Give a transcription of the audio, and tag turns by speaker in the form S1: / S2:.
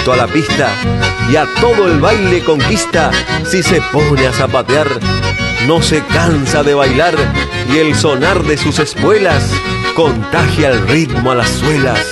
S1: junto a la pista y a todo el baile conquista. Si se pone a zapatear, no se cansa de bailar y el sonar de sus espuelas contagia el ritmo a las suelas.